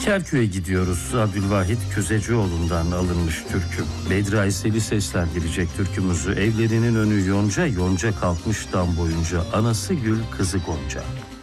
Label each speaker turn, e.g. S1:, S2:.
S1: Kerkük'e gidiyoruz. Abdülvahit Küzecioğlu'ndan alınmış türkü. Bedri Aysel'i seslendirecek türkümüzü. Evlerinin önü yonca, yonca kalkmış dam boyunca. Anası gül, kızı gonca.